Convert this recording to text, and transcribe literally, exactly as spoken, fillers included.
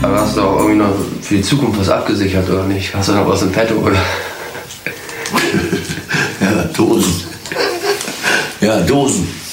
Aber hast du auch irgendwie noch für die Zukunft was abgesichert oder nicht? Hast du noch was im Petto oder? Ja, Dosen. Ja, Dosen.